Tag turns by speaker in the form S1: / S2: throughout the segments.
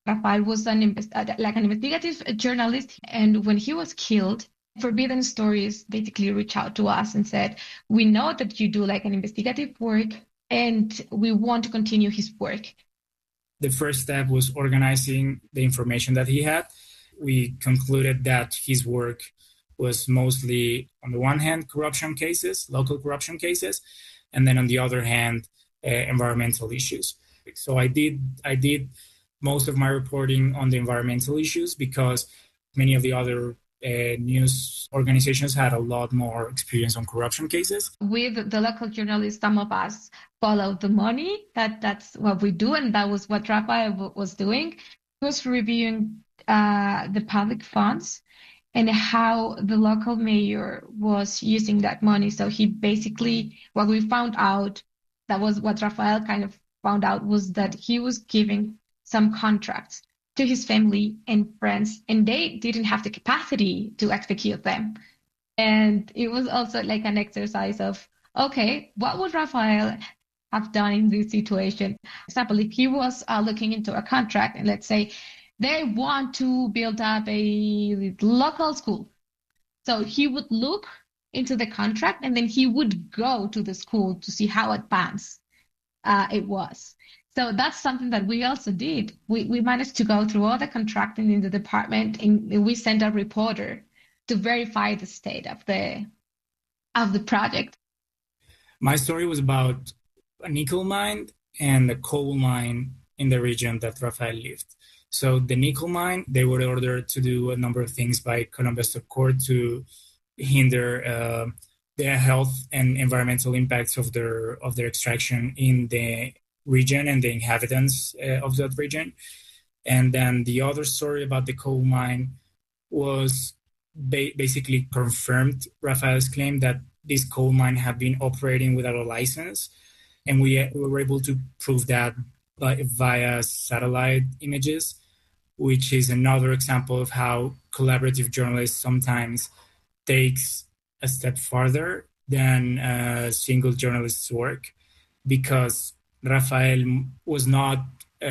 S1: Rafael was like an investigative journalist, and when he was killed, Forbidden Stories basically reached out to us and said, "We know that you do like an investigative work, and we want to continue his work."
S2: The first step was organizing the information that he had. We concluded that his work was mostly, on the one hand, corruption cases, local corruption cases, and then on the other hand, environmental issues. So I did most of my reporting on the environmental issues because many of the other news organizations had a lot more experience on corruption cases.
S1: With the local journalists, some of us follow the money. That's what we do, and that was what Rafael was doing. He was reviewing the public funds and how the local mayor was using that money. So he basically, what we found out, that was what Rafael kind of found out, was that he was giving some contracts to his family and friends, and they didn't have the capacity to execute them. And it was also like an exercise of, okay, what would Rafael have done in this situation? For example, if he was looking into a contract, and let's say they want to build up a local school. So he would look into the contract, and then he would go to the school to see how advanced it was. So that's something that we also did. We managed to go through all the contracting in the department, and we sent a reporter to verify the state of the project.
S2: My story was about a nickel mine and a coal mine in the region that Rafael lived. So the nickel mine, they were ordered to do a number of things by Colombia Stock Court to hinder the health and environmental impacts of their extraction in the region and the inhabitants of that region. And then the other story about the coal mine was basically confirmed Rafael's claim that this coal mine had been operating without a license. And we were able to prove that via satellite images, which is another example of how collaborative journalists sometimes takes a step farther than a single journalist's work, because Rafael was not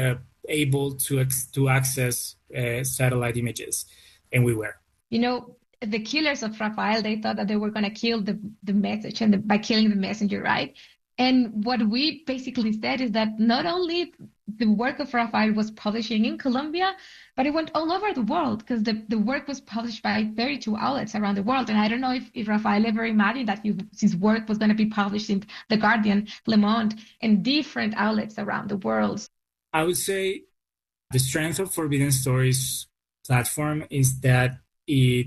S2: able to access satellite images, and we were.
S1: You know, the killers of Rafael, they thought that they were going to kill the message and by killing the messenger, right? And what we basically said is that not only the work of Rafael was publishing in Colombia, but it went all over the world, because the work was published by 32 outlets around the world. And I don't know if Rafael ever imagined that his work was going to be published in The Guardian, Le Monde, and different outlets around the world.
S2: I would say the strength of Forbidden Stories platform is that it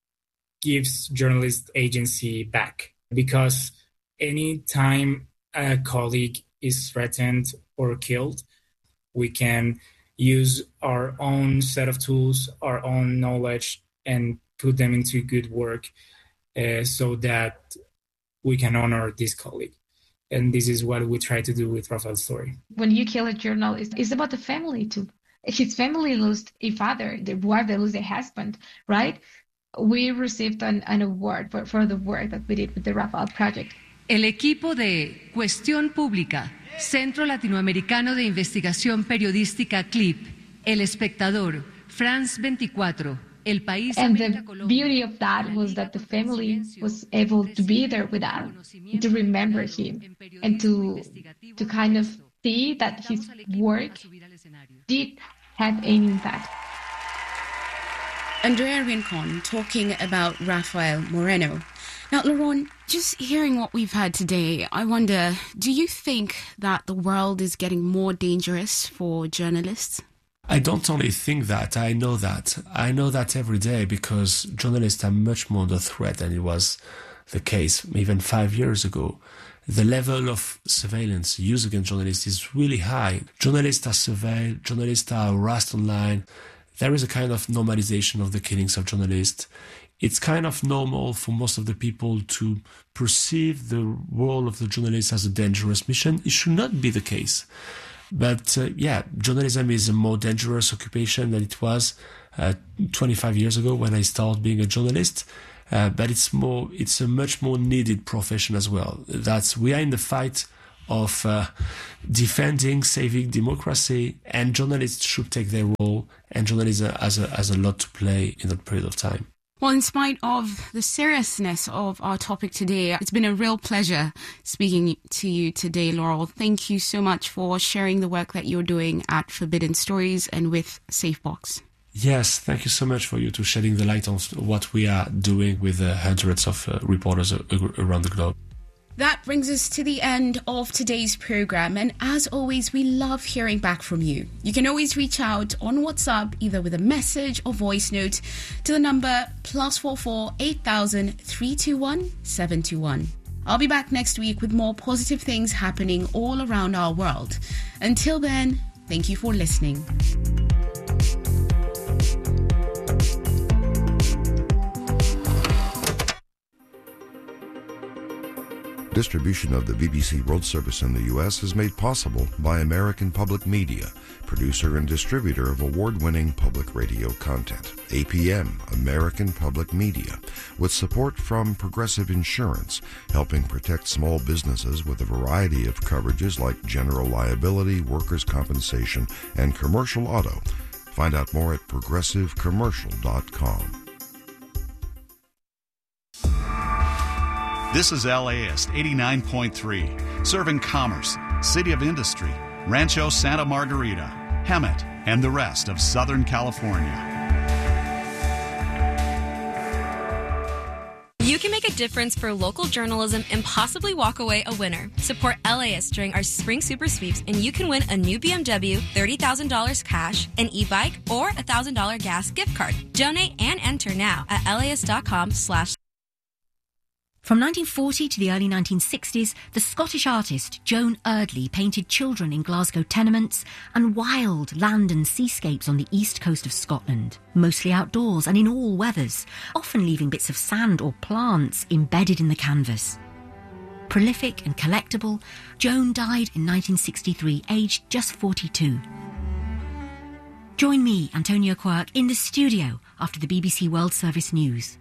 S2: gives journalists agency back, because any time a colleague is threatened or killed, we can use our own set of tools, our own knowledge, and put them into good work so that we can honor this colleague. And this is what we try to do with Rafael's story.
S1: When you kill a journalist, it's about the family too. His family lost a father, the wife, they lost a husband, right? We received an award for the work that we did with the Rafael Project.
S3: El equipo de Cuestión Pública, Centro Latinoamericano de Investigación Periodística CLIP, El Espectador, France 24, El País.
S1: And the beauty of that was that the family was able to be there with us, to remember him, and to kind of see that his work did have an impact.
S4: Andrea Rincon talking about Rafael Moreno. Now, Laurent, just hearing what we've heard today, I wonder, do you think that the world is getting more dangerous for journalists?
S5: I don't only think that, I know that. I know that every day, because journalists are much more under threat than it was the case even 5 years ago. The level of surveillance used against journalists is really high. Journalists are surveilled, journalists are harassed online. There is a kind of normalization of the killings of journalists. It's kind of normal for most of the people to perceive the role of the journalist as a dangerous mission. It should not be the case. But journalism is a more dangerous occupation than it was 25 years ago when I started being a journalist. But it's a much more needed profession as well. We are in the fight of defending, saving democracy, and journalists should take their role, and journalism has a lot to play in that period of time.
S4: Well, in spite of the seriousness of our topic today, it's been a real pleasure speaking to you today, Laurel. Thank you so much for sharing the work that you're doing at Forbidden Stories and with SafeBox.
S5: Yes, thank you so much for you to shedding the light on what we are doing with hundreds of reporters around the globe.
S4: That brings us to the end of today's program, and as always, we love hearing back from you. You can always reach out on WhatsApp, either with a message or voice note, to the number +44 8000 321 721. I'll be back next week with more positive things happening all around our world. Until then, thank you for listening.
S6: Distribution of the BBC World Service in the U.S. is made possible by American Public Media, producer and distributor of award-winning public radio content. APM, American Public Media, with support from Progressive Insurance, helping protect small businesses with a variety of coverages like general liability, workers' compensation, and commercial auto. Find out more at progressivecommercial.com.
S7: This is LAist 89.3, serving Commerce, City of Industry, Rancho Santa Margarita, Hemet, and the rest of Southern California.
S8: You can make a difference for local journalism and possibly walk away a winner. Support LAist during our Spring Super Sweeps, and you can win a new BMW, $30,000 cash, an e-bike, or a $1,000 gas gift card. Donate and enter now at laist.com/.
S9: From 1940 to the early 1960s, the Scottish artist Joan Erdley painted children in Glasgow tenements and wild land and seascapes on the east coast of Scotland, mostly outdoors and in all weathers, often leaving bits of sand or plants embedded in the canvas. Prolific and collectible, Joan died in 1963, aged just 42. Join me, Antonia Quirk, in the studio after the BBC World Service News.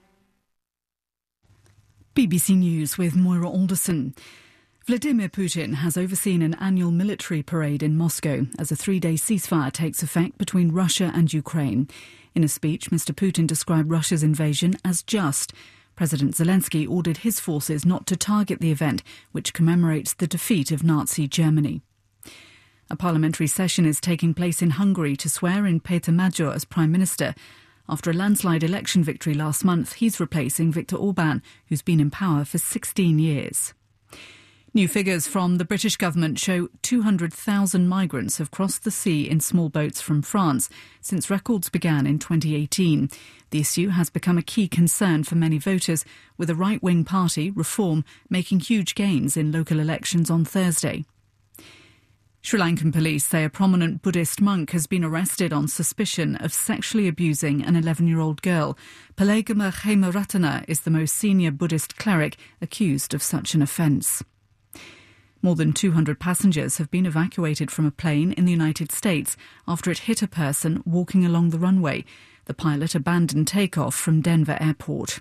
S10: BBC News with Moira Alderson. Vladimir Putin has overseen an annual military parade in Moscow as a 3-day ceasefire takes effect between Russia and Ukraine. In a speech, Mr. Putin described Russia's invasion as just. President Zelensky ordered his forces not to target the event, which commemorates the defeat of Nazi Germany. A parliamentary session is taking place in Hungary to swear in Peter Magyar as Prime Minister. After a landslide election victory last month, he's replacing Viktor Orban, who's been in power for 16 years. New figures from the British government show 200,000 migrants have crossed the sea in small boats from France since records began in 2018. The issue has become a key concern for many voters, with a right-wing party, Reform, making huge gains in local elections on Thursday. Sri Lankan police say a prominent Buddhist monk has been arrested on suspicion of sexually abusing an 11-year-old girl. Palagama Hemaratana is the most senior Buddhist cleric accused of such an offence. More than 200 passengers have been evacuated from a plane in the United States after it hit a person walking along the runway. The pilot abandoned takeoff from Denver Airport.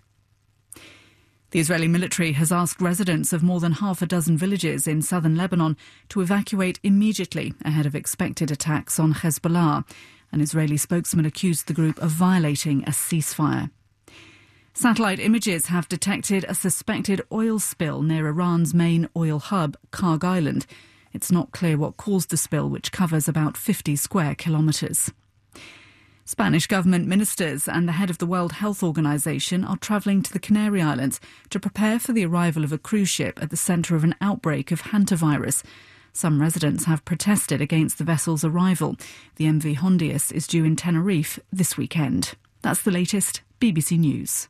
S10: The Israeli military has asked residents of more than half a dozen villages in southern Lebanon to evacuate immediately ahead of expected attacks on Hezbollah. An Israeli spokesman accused the group of violating a ceasefire. Satellite images have detected a suspected oil spill near Iran's main oil hub, Karg Island. It's not clear what caused the spill, which covers about 50 square kilometres. Spanish government ministers and the head of the World Health Organization are travelling to the Canary Islands to prepare for the arrival of a cruise ship at the centre of an outbreak of hantavirus. Some residents have protested against the vessel's arrival. The MV Hondius is due in Tenerife this weekend. That's the latest. BBC News.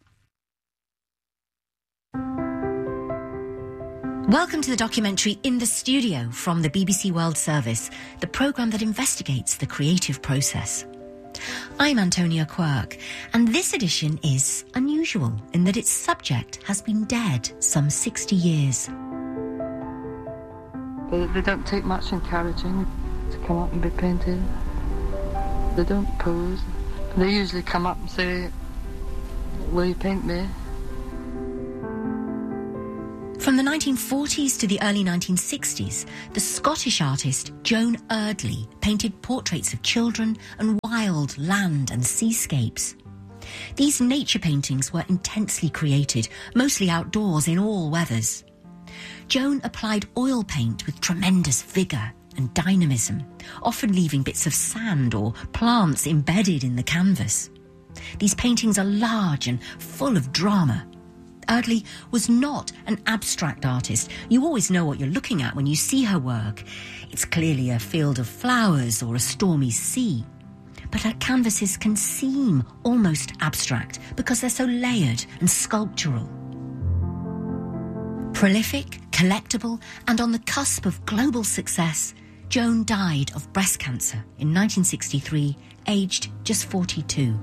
S9: Welcome to the documentary In the Studio from the BBC World Service, the programme that investigates the creative process. I'm Antonia Quirk, and this edition is unusual in that its subject has been dead some 60 years.
S11: They don't take much encouraging to come up and be painted. They don't pose. They usually come up and say, "Will you paint me?"
S9: From the 1940s to the early 1960s, the Scottish artist Joan Erdley painted portraits of children and wild land and seascapes. These nature paintings were intensely created, mostly outdoors in all weathers. Joan applied oil paint with tremendous vigour and dynamism, often leaving bits of sand or plants embedded in the canvas. These paintings are large and full of drama. Erdley was not an abstract artist. You always know what you're looking at when you see her work. It's clearly a field of flowers or a stormy sea. But her canvases can seem almost abstract because they're so layered and sculptural. Prolific, collectible, and on the cusp of global success, Joan died of breast cancer in 1963, aged just 42.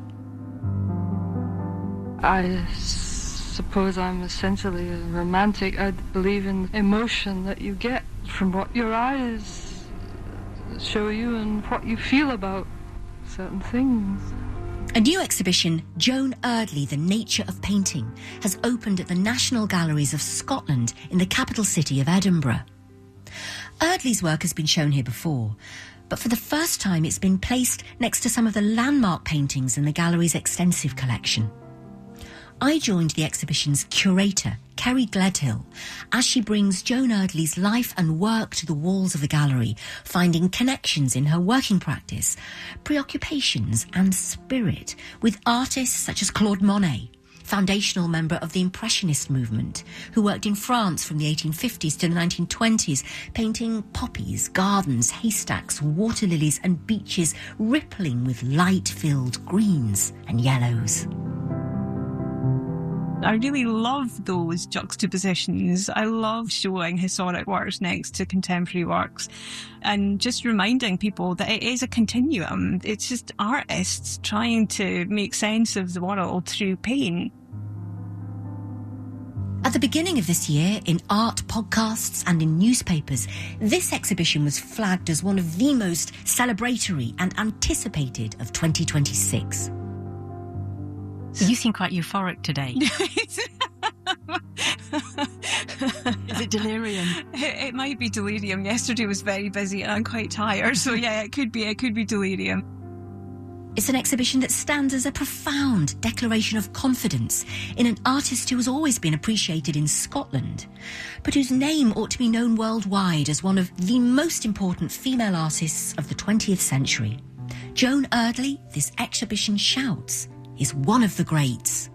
S11: I suppose I'm essentially a romantic. I believe in emotion that you get from what your eyes show you and what you feel about certain things.
S9: A new exhibition, Joan Erdley, The Nature of Painting, has opened at the National Galleries of Scotland in the capital city of Edinburgh. Erdley's work has been shown here before, but for the first time it's been placed next to some of the landmark paintings in the gallery's extensive collection. I joined the exhibition's curator, Kerry Gledhill, as she brings Joan Erdley's life and work to the walls of the gallery, finding connections in her working practice, preoccupations and spirit with artists such as Claude Monet, foundational member of the Impressionist movement, who worked in France from the 1850s to the 1920s, painting poppies, gardens, haystacks, water lilies and beaches rippling with light-filled greens and yellows.
S12: I really love those juxtapositions. I love showing historic works next to contemporary works and just reminding people that it is a continuum. It's just artists trying to make sense of the world through paint.
S9: At the beginning of this year, in art podcasts and in newspapers, this exhibition was flagged as one of the most celebratory and anticipated of 2026.
S13: You seem quite euphoric today. Is it delirium?
S12: It might be delirium. Yesterday was very busy and I'm quite tired. So yeah, it could be delirium.
S9: It's an exhibition that stands as a profound declaration of confidence in an artist who has always been appreciated in Scotland, but whose name ought to be known worldwide as one of the most important female artists of the 20th century. Joan Erdley, this exhibition shouts, is one of the greats.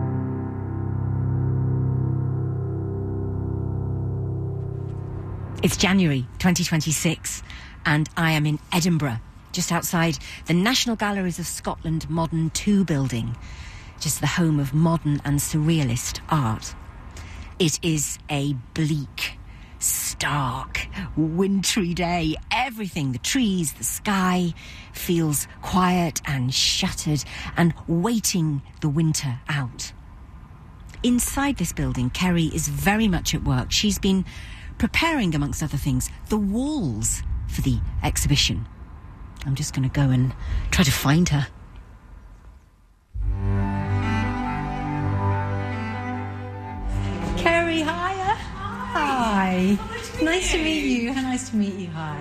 S9: It's January 2026 and I am in Edinburgh, just outside the National Galleries of Scotland Modern 2 building, just the home of modern and surrealist art. It is a bleak, stark, wintry day. Everything, the trees, the sky, feels quiet and shuttered and waiting the winter out. Inside this building, Kerry is very much at work. She's been preparing, amongst other things, the walls for the exhibition. I'm just going to go and try to find her. Kerry, hiya. Hi. Nice to meet you. Nice to meet you. Hi.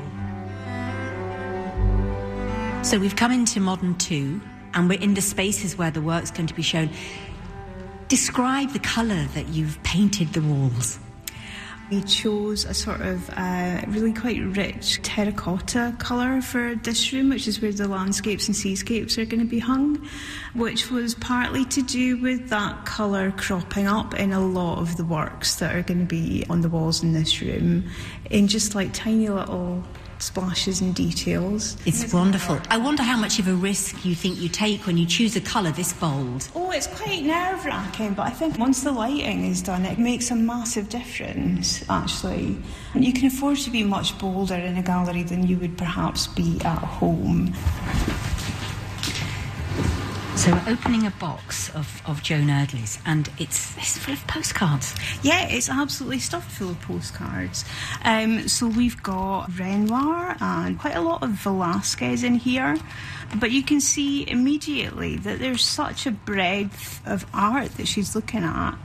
S9: So we've come into Modern 2 and we're in the spaces where the work's going to be shown. Describe the colour that you've painted the walls.
S12: We chose a sort of really quite rich terracotta colour for this room, which is where the landscapes and seascapes are going to be hung, which was partly to do with that colour cropping up in a lot of the works that are going to be on the walls in this room, in just like tiny little splashes and details.
S9: It's wonderful. I wonder how much of a risk you think you take when you choose a colour this bold.
S12: Oh, it's quite nerve-wracking, but I think once the lighting is done, it makes a massive difference, actually. And you can afford to be much bolder in a gallery than you would perhaps be at home.
S9: So we're opening a box of Joan Erdley's and it's full of postcards.
S12: Yeah, it's absolutely stuffed full of postcards. So we've got Renoir and quite a lot of Velázquez in here. But you can see immediately that there's such a breadth of art that she's looking at.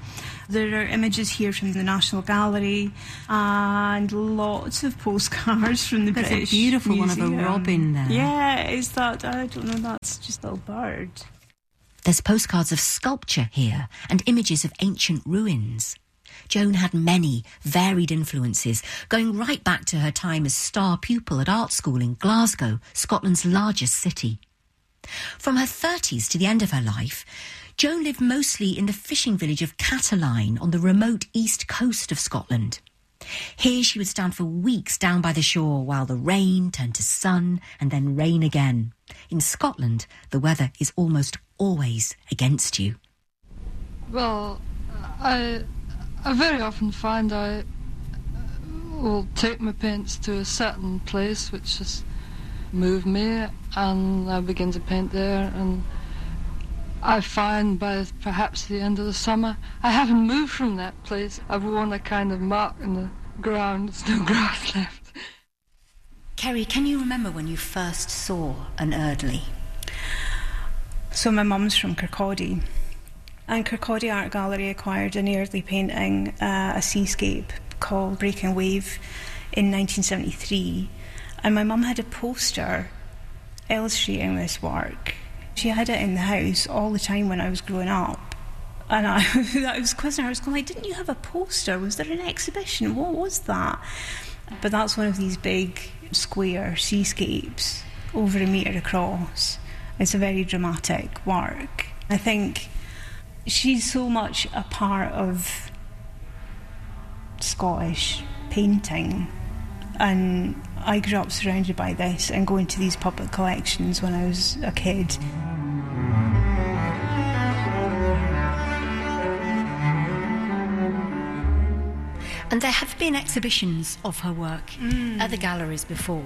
S12: There are images here from the National Gallery and lots of postcards from the British
S13: There's a beautiful
S12: Museum.
S13: one of a robin there.
S12: Yeah, is that, I don't know, that's just a little bird.
S9: There's postcards of sculpture here and images of ancient ruins. Joan had many varied influences, going right back to her time as star pupil at art school in Glasgow, Scotland's largest city. From her 30s to the end of her life, Joan lived mostly in the fishing village of Cataline on the remote east coast of Scotland. Here she would stand for weeks down by the shore while the rain turned to sun and then rain again. In Scotland, the weather is almost always against you.
S11: Well, I very often find I will take my paints to a certain place which has moved me, and I begin to paint there, and I find by perhaps the end of the summer I haven't moved from that place. I've worn a kind of mark in the ground. There's no grass left.
S9: Kerry, can you remember when you first saw an Eardley?
S12: So my mum's from Kirkcaldy, and Kirkcaldy Art Gallery acquired an Eardley painting, a seascape called Breaking Wave, in 1973, and my mum had a poster illustrating this work. She had it in the house all the time when I was growing up, and I was quizzing her. I was going like, "Didn't you have a poster? Was there an exhibition? What was that?" But that's one of these big square seascapes over a metre across. It's a very dramatic work. I think she's so much a part of Scottish painting, and I grew up surrounded by this and going to these public collections when I was a kid.
S9: And there have been exhibitions of her work at the galleries before.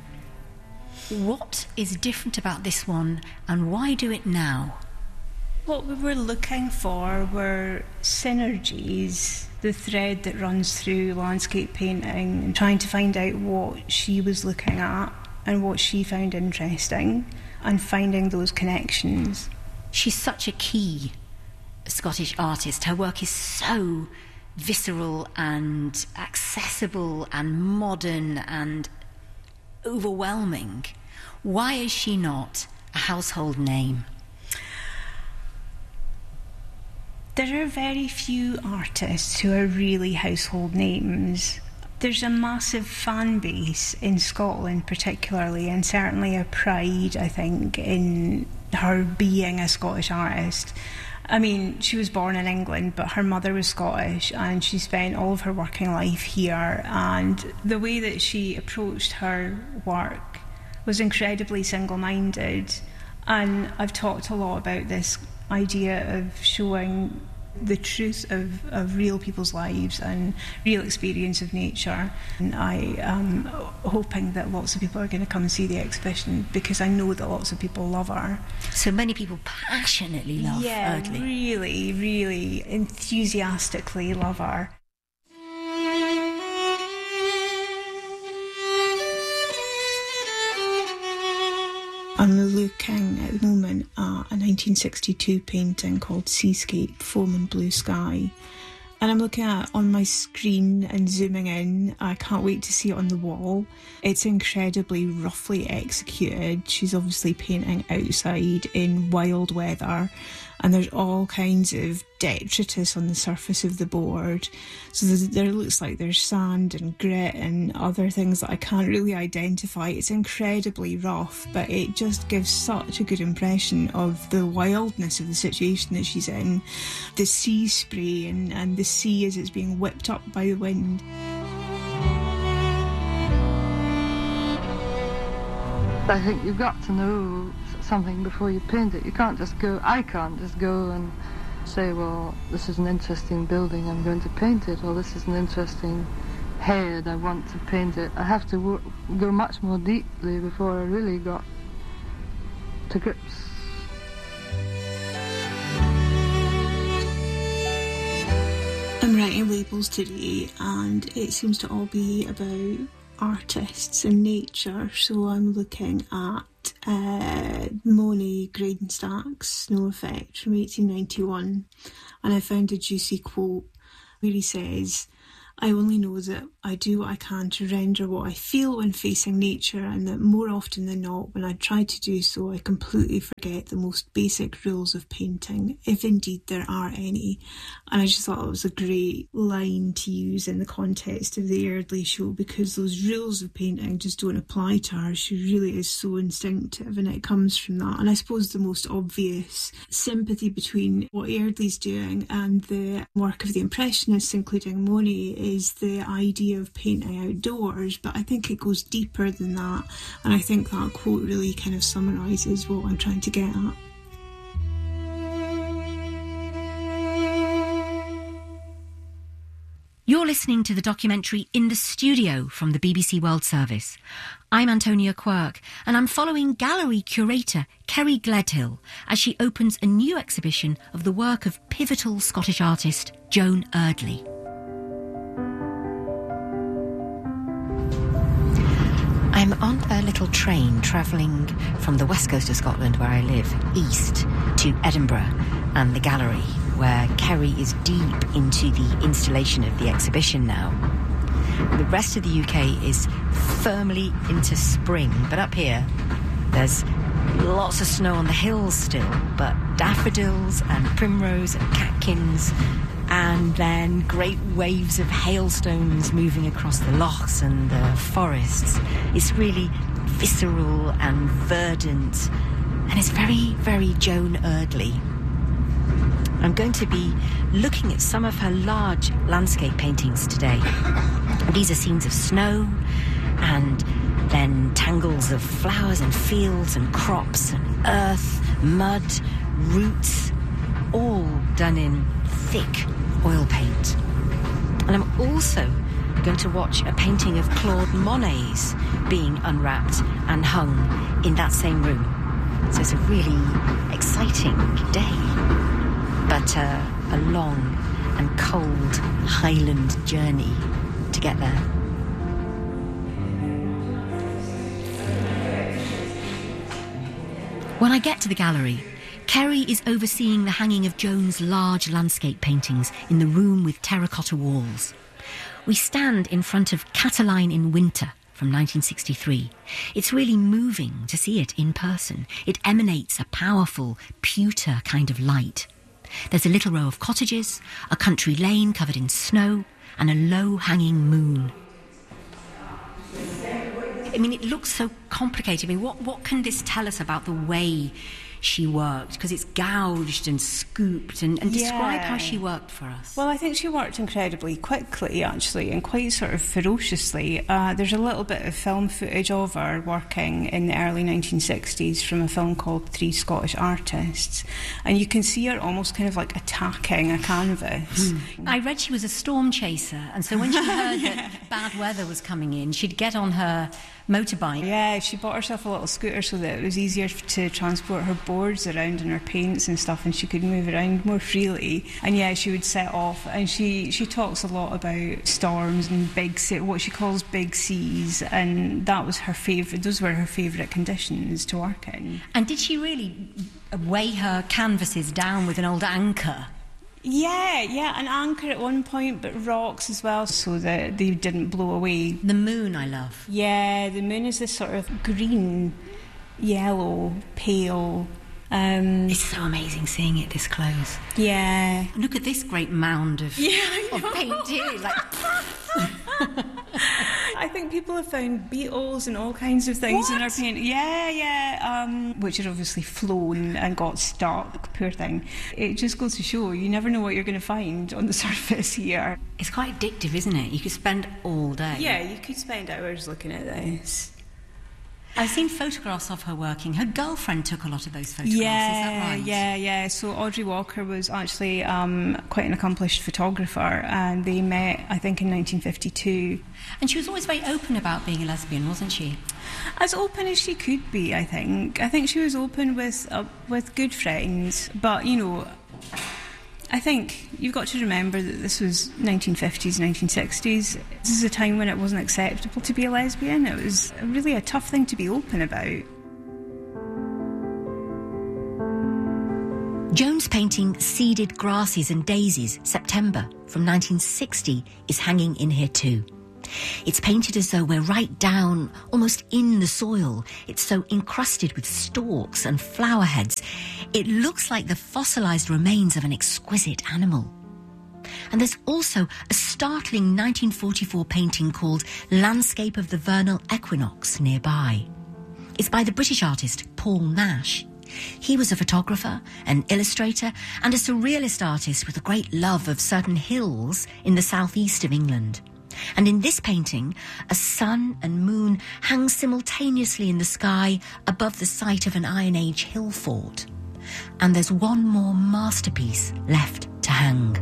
S9: What is different about this one, and why do it now?
S12: What we were looking for were synergies, the thread that runs through landscape painting, and trying to find out what she was looking at and what she found interesting, and finding those connections.
S9: She's such a key Scottish artist. Her work is so visceral and accessible and modern and overwhelming. Why is she not a household name?
S12: There are very few artists who are really household names. There's a massive fan base in Scotland particularly, and certainly a pride, I think, in her being a Scottish artist. I mean, she was born in England, but her mother was Scottish, and she spent all of her working life here, and the way that she approached her work was incredibly single-minded. And I've talked a lot about this idea of showing the truth of real people's lives and real experience of nature. And I am hoping that lots of people are going to come and see the exhibition, because I know that lots of people love her.
S9: So many people passionately love Eardley.
S12: Really, really enthusiastically love her. I'm looking at the moment at a 1962 painting called Seascape, Foam and Blue Sky. And I'm looking at it on my screen and zooming in. I can't wait to see it on the wall. It's incredibly roughly executed. She's obviously painting outside in wild weather, and there's all kinds of detritus on the surface of the board. So there looks like there's sand and grit and other things that I can't really identify. It's incredibly rough, but it just gives such a good impression of the wildness of the situation that she's in. The sea spray and the sea as it's being whipped up by the wind.
S11: I think you've got to know something before you paint it. You can't just go, I can't just go and say, well, this is an interesting building, I'm going to paint it, or this is an interesting head, I want to paint it. I have to go much more deeply before I really got to grips.
S12: I'm writing labels today, and it seems to all be about artists and nature. So I'm looking at Monet Gradenstach's Snow Effect from 1891, and I found a juicy quote where he says, I only know that I do what I can to render what I feel when facing nature, and that more often than not, when I try to do so, I completely forget the most basic rules of painting, if indeed there are any. And I just thought it was a great line to use in the context of the Eardley show, because those rules of painting just don't apply to her. She really is so instinctive, and it comes from that. And I suppose the most obvious sympathy between what Eardley's doing and the work of the Impressionists, including Monet, is the idea of painting outdoors, but I think it goes deeper than that, and I think that quote really kind of summarises what I'm trying to get at.
S9: You're listening to the documentary In the Studio from the BBC World Service. I'm Antonia Quirk, and I'm following gallery curator Kerry Gledhill as she opens a new exhibition of the work of pivotal Scottish artist Joan Eardley. I'm on a little train travelling from the west coast of Scotland, where I live, east to Edinburgh and the gallery, where Kerry is deep into the installation of the exhibition now. The rest of the UK is firmly into spring, but up here there's lots of snow on the hills still, but daffodils and primrose and catkins, and then great waves of hailstones moving across the lochs and the forests. It's really visceral and verdant, and it's very, very Joan Eardley. I'm going to be looking at some of her large landscape paintings today. These are scenes of snow, and then tangles of flowers and fields and crops and earth, mud, roots, all done in thick oil paint. And I'm also going to watch a painting of Claude Monet's being unwrapped and hung in that same room. So it's a really exciting day, but a long and cold Highland journey to get there. When I get to the gallery, Kerry is overseeing the hanging of Joan's large landscape paintings in the room with terracotta walls. We stand in front of Catiline in Winter from 1963. It's really moving to see it in person. It emanates a powerful, pewter kind of light. There's a little row of cottages, a country lane covered in snow, and a low-hanging moon. I mean, it looks so complicated. I mean, what can this tell us about the way she worked? Because it's gouged and scooped, and describe how she worked for us.
S12: Well, I think she worked incredibly quickly, actually, and quite sort of ferociously. There's a little bit of film footage of her working in the early 1960s from a film called Three Scottish Artists, and you can see her almost kind of like attacking a canvas.
S9: I read she was a storm chaser, and so when she heard that bad weather was coming in, she'd get on her motorbike.
S12: Yeah, she bought herself a little scooter so that it was easier to transport her boards around and her paints and stuff, and she could move around more freely. And yeah, she would set off, and she talks a lot about storms and what she calls big seas, and that was her favourite. Those were her favourite conditions to work in.
S9: And did she really weigh her canvases down with an old anchor?
S12: Yeah, an anchor at one point, but rocks as well, so that they didn't blow away.
S9: The moon I love.
S12: Yeah, the moon is this sort of green, yellow, pale.
S9: It's so amazing seeing it this close.
S12: Yeah.
S9: Look at this great mound of paint here. Like...
S12: I think people have found beetles and all kinds of things in our paint. Yeah. Which had obviously flown and got stuck, poor thing. It just goes to show you never know what you're going to find on the surface here.
S9: It's quite addictive, isn't it? You could spend all day.
S12: Yeah, you could spend hours looking at this.
S9: I've seen photographs of her working. Her girlfriend took a lot of those photographs, is that right?
S12: Yeah. So Audrey Walker was actually quite an accomplished photographer, and they met, I think, in 1952.
S9: And she was always very open about being a lesbian, wasn't she?
S12: As open as she could be, I think. I think she was open with good friends, but, you know, I think you've got to remember that this was 1950s, 1960s. This is a time when it wasn't acceptable to be a lesbian. It was really a tough thing to be open about.
S9: Joan's painting Seeded Grasses and Daisies, September, from 1960, is hanging in here too. It's painted as though we're right down, almost in the soil. It's so encrusted with stalks and flower heads. It looks like the fossilised remains of an exquisite animal. And there's also a startling 1944 painting called Landscape of the Vernal Equinox nearby. It's by the British artist Paul Nash. He was a photographer, an illustrator, and a surrealist artist with a great love of certain hills in the southeast of England. And in this painting, a sun and moon hang simultaneously in the sky above the site of an Iron Age hill fort. And there's one more masterpiece left to hang.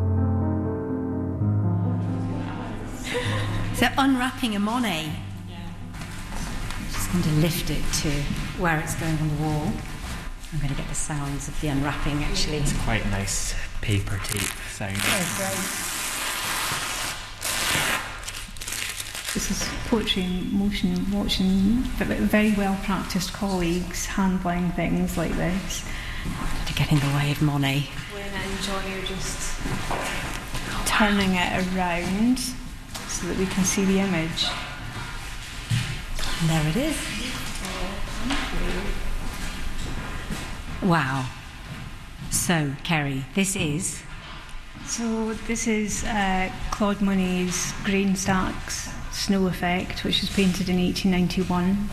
S13: So unwrapping a Monet. I'm just going to lift it to where it's going on the wall. I'm going to get the sounds of the unwrapping, actually.
S14: It's quite nice paper tape sound.
S13: Oh, great.
S12: This is poetry in motion, watching very well-practised colleagues handling things like this.
S13: To get in the way of Monet.
S12: When and Johnny are just turning it around so that we can see the image.
S13: And there it is. Wow. So, Kerry, this is...
S12: So this is Claude Monet's Grain Stacks Snow Effect, which was painted in 1891.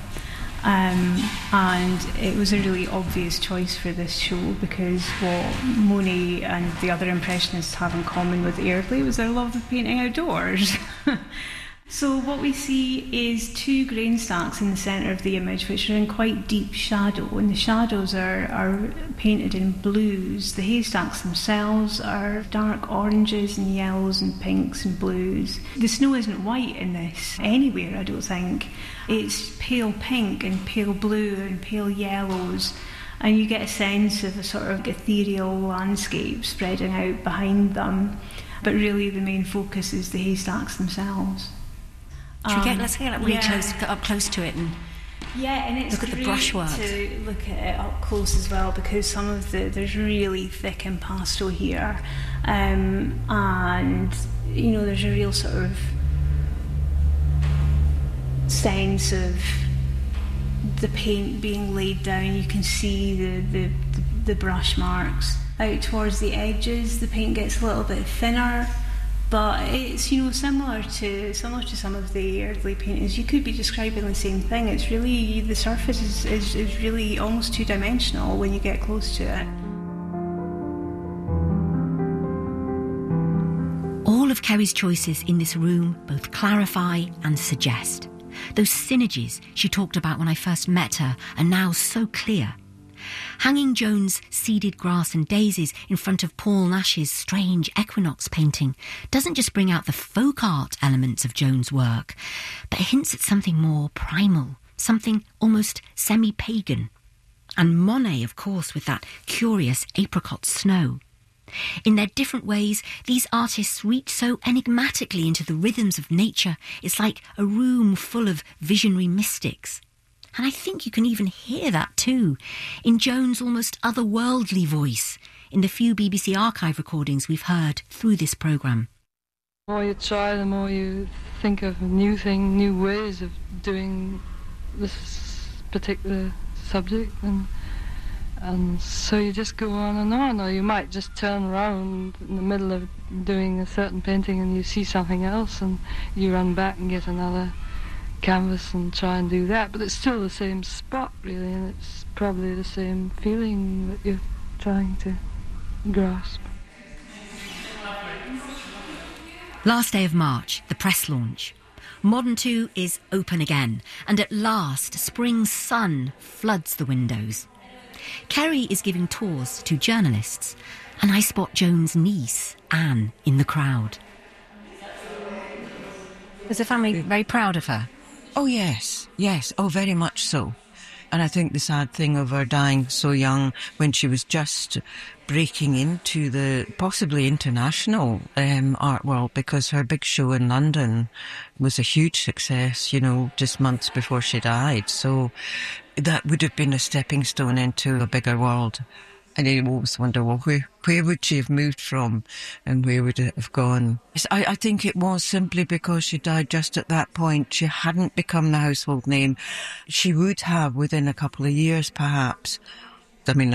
S12: And it was a really obvious choice for this show because what Monet and the other Impressionists have in common with Airdrie was their love of painting outdoors. So what we see is two grain stacks in the centre of the image, which are in quite deep shadow, and the shadows are painted in blues. The haystacks themselves are dark oranges and yellows and pinks and blues. The snow isn't white in this anywhere, I don't think. It's pale pink and pale blue and pale yellows, and you get a sense of a sort of ethereal landscape spreading out behind them. But really the main focus is the haystacks themselves.
S13: Let's get really close, get up close to it and
S12: it's
S13: look at the brushwork.
S12: To look at it up close as well, because some of there's really thick impasto here, and there's a real sort of sense of the paint being laid down. You can see the brush marks out towards the edges. The paint gets a little bit thinner. But it's similar to some of the Airdrie paintings. You could be describing the same thing. It's really the surface is really almost two-dimensional when you get close to it.
S9: All of Kerry's choices in this room both clarify and suggest. Those synergies she talked about when I first met her are now so clear. Hanging Joan's Seeded Grass and Daisies in front of Paul Nash's strange equinox painting doesn't just bring out the folk art elements of Joan's work, but hints at something more primal, something almost semi-pagan. And Monet, of course, with that curious apricot snow. In their different ways, these artists reach so enigmatically into the rhythms of nature, it's like a room full of visionary mystics. And I think you can even hear that too, in Joan's almost otherworldly voice, in the few BBC archive recordings we've heard through this programme.
S11: The more you try, the more you think of new ways of doing this particular subject, and so you just go on, or you might just turn around in the middle of doing a certain painting and you see something else and you run back and get another canvas and try and do that, but it's still the same spot really, and it's probably the same feeling that you're trying to grasp.
S9: Last day of March, the press launch. Modern 2 is open again, and at last spring sun floods the windows. Kerry is giving tours to journalists, and I spot Joan's niece, Anne, in the crowd.
S13: Was the family very proud of her?
S15: Oh, yes, oh, very much so. And I think the sad thing of her dying so young when she was just breaking into the possibly international art world, because her big show in London was a huge success, just months before she died. So that would have been a stepping stone into a bigger world. And you always wonder, well, where would she have moved from and where would it have gone? I think it was simply because she died just at that point. She hadn't become the household name. She would have within a couple of years, perhaps. I mean,